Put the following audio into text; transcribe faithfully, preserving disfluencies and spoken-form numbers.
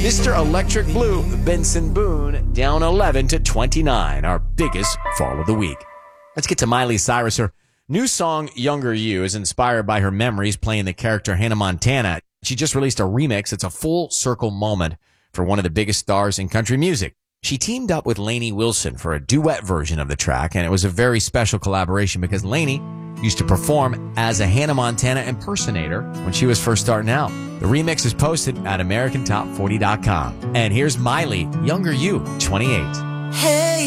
Mister Electric Blue, Benson Boone, down eleven to twenty-nine, our biggest fall of the week. Let's get to Miley Cyrus. Her new song, Younger You, is inspired by her memories playing the character Hannah Montana. She just released a remix. It's a full circle moment for one of the biggest stars in country music. She teamed up with Lainey Wilson for a duet version of the track, and it was a very special collaboration because Lainey used to perform as a Hannah Montana impersonator when she was first starting out. The remix is posted at American Top forty dot com. And here's Miley, Younger You, twenty-eight. Hey.